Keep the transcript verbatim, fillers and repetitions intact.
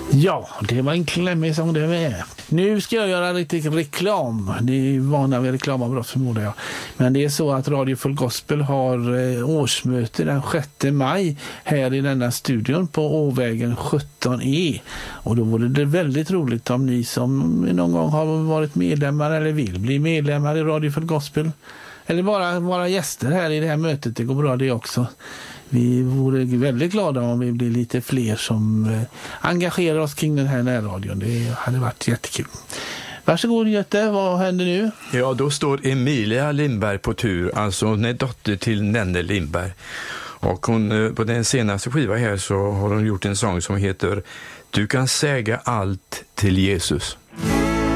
Ja, det var en klämmig sång det med. Nu ska jag göra lite reklam. Det är vana vid reklamavbrott förmodar jag. Men det är så att Radio Full Gospel har årsmöte den sjätte maj här i denna studion på Åvägen sjutton E. Och då vore det väldigt roligt om ni som någon gång har varit medlemmar eller vill bli medlemmar i Radio Full Gospel eller bara vara gäster här i det här mötet. Det går bra det också. Vi vore väldigt glada om vi blir lite fler som eh, engagerar oss kring den här närradion. Det hade varit jättekul. Varsågod Göte, vad händer nu? Ja, då står Emilia Lindberg på tur, alltså hon är dotter till Nenne Lindberg. Och hon, på den senaste skivan här så har hon gjort en sång som heter Du kan säga allt till Jesus.